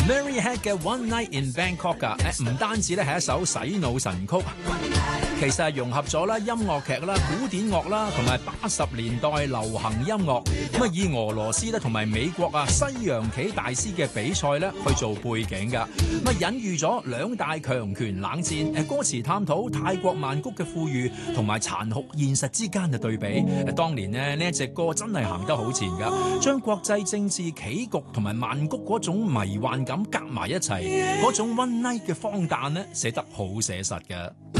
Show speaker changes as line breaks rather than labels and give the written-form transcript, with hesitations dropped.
Mary Head 嘅 One Night in Bangkok 噶，唔單止咧係一首洗腦神曲，其實係融合咗啦音樂劇啦、古典樂啦，同埋80年代流行音樂。咁啊，以俄羅斯咧同埋美國啊西洋棋大師嘅比賽咧去做背景噶，咁啊隱喻咗兩大強權冷戰。歌詞探討泰國曼谷嘅富裕同埋殘酷現實之間嘅對比。當年呢一隻歌真係行得好前噶，將國際政治棋局同埋曼谷嗰種迷幻感夾埋一齊，嗰種 One Night 嘅荒誕呢寫得好寫實嘅。